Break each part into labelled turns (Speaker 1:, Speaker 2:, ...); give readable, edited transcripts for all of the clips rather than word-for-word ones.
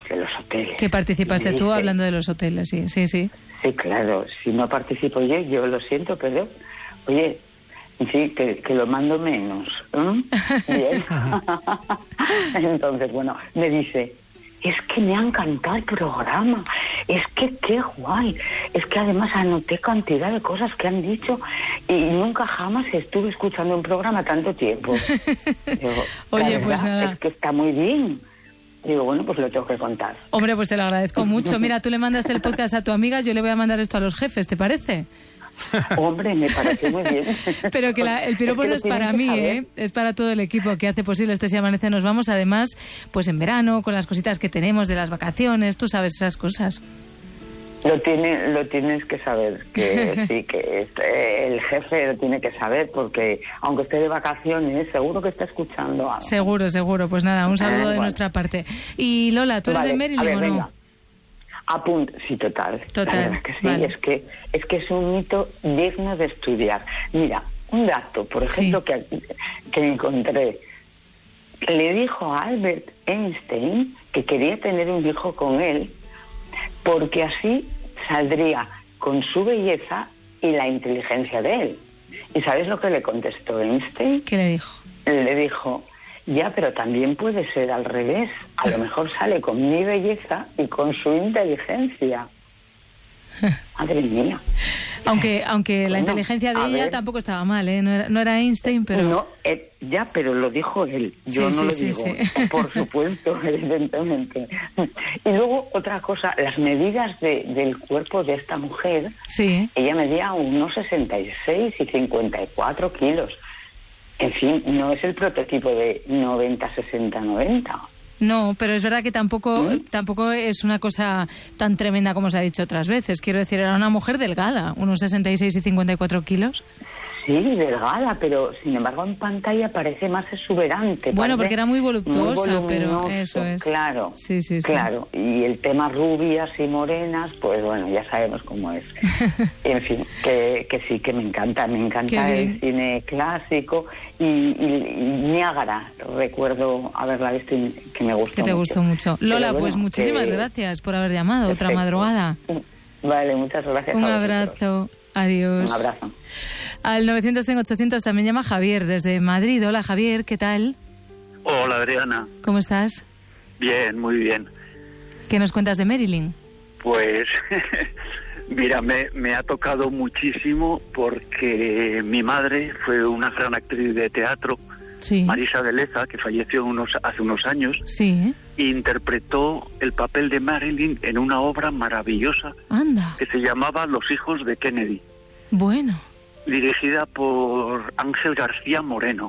Speaker 1: de los hoteles.
Speaker 2: Que participaste tú hablando de los hoteles, sí.
Speaker 1: Sí, claro. Si no participo yo lo siento, pero, oye, sí, que lo mando menos. Bien. Entonces, bueno, me dice, es que me ha encantado el programa, es que qué guay, es que además anoté cantidad de cosas que han dicho y nunca jamás estuve escuchando un programa tanto tiempo. Digo,
Speaker 2: oye, pues nada.
Speaker 1: Es que está muy bien. Digo, bueno, pues lo tengo que contar.
Speaker 2: Hombre, pues te lo agradezco mucho. Mira, tú le mandaste el podcast a tu amiga, yo le voy a mandar esto a los jefes, ¿te parece?
Speaker 1: Hombre, me parece muy bien.
Speaker 2: Pero que el piropo no es para mí, es para todo el equipo que hace posible este Si Amanece Nos Vamos. Además, pues en verano, con las cositas que tenemos de las vacaciones, tú sabes esas cosas.
Speaker 1: Lo tienes que saber, que sí, que el jefe lo tiene que saber, porque aunque esté de vacaciones, seguro que está escuchando algo.
Speaker 2: Seguro. Pues nada, un saludo de nuestra parte. Y Lola, ¿tú eres de Marilyn o no?
Speaker 1: Venga. Sí, total. La verdad que sí, vale. es que es un mito digno de estudiar. Mira, un dato, por ejemplo, que encontré. Le dijo a Albert Einstein que quería tener un hijo con él, porque así saldría con su belleza y la inteligencia de él. ¿Y sabes lo que le contestó Einstein?
Speaker 2: ¿Qué le dijo?
Speaker 1: Le dijo, ya, pero también puede ser al revés. A lo mejor sale con mi belleza y con su inteligencia. Madre mía.
Speaker 2: Aunque la inteligencia de ella tampoco estaba mal, ¿eh? No era Einstein, pero...
Speaker 1: No, pero lo dijo él. Yo no lo digo. Por supuesto, evidentemente. Y luego, otra cosa, las medidas del cuerpo de esta mujer.
Speaker 2: Sí.
Speaker 1: Ella medía unos 66 y 54 kilos. En fin, no es el prototipo de 90, 60, 90.
Speaker 2: No, pero es verdad que tampoco es una cosa tan tremenda como se ha dicho otras veces. Quiero decir, era una mujer delgada, unos 66 y 54 kilos.
Speaker 1: Sí, delgada, pero sin embargo en pantalla parece más exuberante.
Speaker 2: Bueno, porque era muy voluptuosa, pero eso es.
Speaker 1: Claro,
Speaker 2: sí.
Speaker 1: Claro, y el tema rubias y morenas, pues bueno, ya sabemos cómo es. En fin, que sí, que me encanta el cine clásico y Niágara, recuerdo haberla visto y que me gustó mucho.
Speaker 2: Que te gustó mucho. Lola, bueno, pues muchísimas gracias por haber llamado. Perfecto. Otra madrugada.
Speaker 1: Vale, muchas gracias.
Speaker 2: Un abrazo. Adiós.
Speaker 1: Un abrazo.
Speaker 2: Al 900-800 también llama Javier desde Madrid. Hola Javier, ¿qué tal?
Speaker 3: Hola Adriana.
Speaker 2: ¿Cómo estás?
Speaker 3: Bien, muy bien.
Speaker 2: ¿Qué nos cuentas de Marilyn?
Speaker 3: Pues, mira, me ha tocado muchísimo porque mi madre fue una gran actriz de teatro, sí. Marisa de Leza, que falleció hace unos años,
Speaker 2: sí.
Speaker 3: E interpretó el papel de Marilyn en una obra maravillosa.
Speaker 2: Anda.
Speaker 3: Que se llamaba Los hijos de Kennedy.
Speaker 2: Bueno.
Speaker 3: Dirigida por Ángel García Moreno.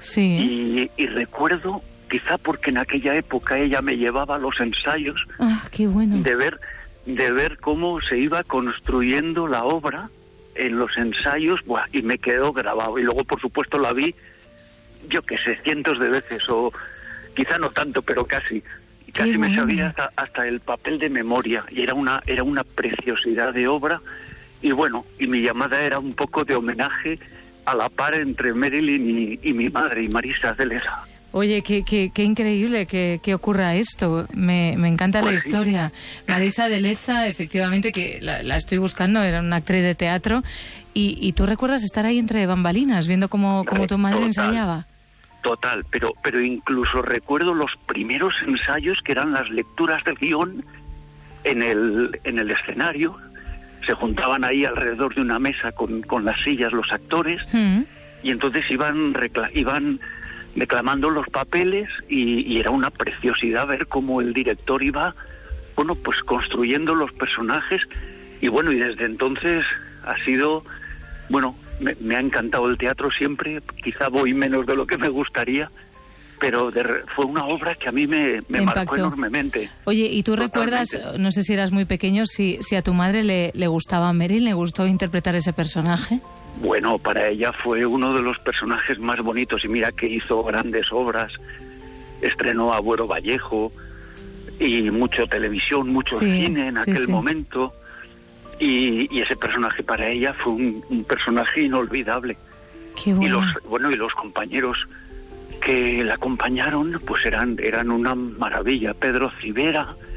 Speaker 2: Sí.
Speaker 3: Y recuerdo, quizá porque en aquella época ella me llevaba a los ensayos.
Speaker 2: Ah, qué bueno.
Speaker 3: De ver cómo se iba construyendo la obra en los ensayos, y me quedó grabado. Y luego, por supuesto, la vi, yo qué sé, cientos de veces, o quizá no tanto, pero casi. Y casi me sabía hasta el papel de memoria. Y era una preciosidad de obra. Y bueno, y mi llamada era un poco de homenaje a la par entre Marilyn y mi madre, y Marisa de Leza.
Speaker 2: Oye, qué increíble que ocurra esto. Me encanta la historia. Sí. Marisa de Leza, efectivamente, que la estoy buscando, era una actriz de teatro. Y tú recuerdas estar ahí entre bambalinas, viendo cómo tu madre ensayaba.
Speaker 3: Total, pero incluso recuerdo los primeros ensayos, que eran las lecturas del guión en el escenario. Se juntaban ahí alrededor de una mesa con las sillas los actores, y entonces iban declamando los papeles, y era una preciosidad ver cómo el director iba, pues construyendo los personajes, y desde entonces ha sido, me ha encantado el teatro siempre. Quizá voy menos de lo que me gustaría, pero fue una obra que a mí me marcó enormemente.
Speaker 2: Oye, ¿y tú recuerdas, no sé si eras muy pequeño, si a tu madre le gustaba Marilyn, le gustó interpretar ese personaje?
Speaker 3: Bueno, para ella fue uno de los personajes más bonitos, y mira que hizo grandes obras, estrenó a Buero Vallejo, y mucho televisión, mucho cine en aquel momento, y ese personaje para ella fue un personaje inolvidable.
Speaker 2: Qué bueno.
Speaker 3: Y los compañeros que la acompañaron, pues eran una maravilla. Pedro Civera,